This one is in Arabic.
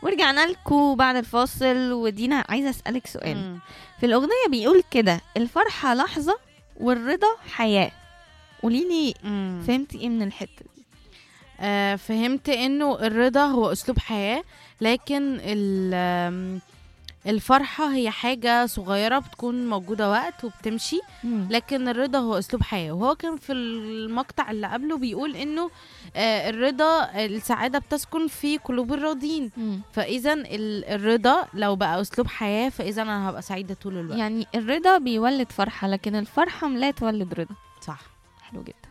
ورجعنا لكم بعد الفاصل. ودينا عايزة أسألك سؤال. مم. في الأغنية بيقول كده: الفرحة لحظة والرضا حياة. قوليلي مم. فهمتي ايه من الحتة دي؟ فهمت انه الرضا هو اسلوب حياة، لكن الفرحة هي حاجة صغيرة بتكون موجودة وقت وبتمشي، لكن الرضا هو اسلوب حياة. وهو كان في المقطع اللي قبله بيقول انه الرضا، السعادة بتسكن في قلوب الراضين. فاذا الرضا لو بقى اسلوب حياة، فاذا انا هبقى سعيدة طول الوقت. يعني الرضا بيولد فرحة، لكن الفرحة لا تولد رضا. صح. حلو جدا.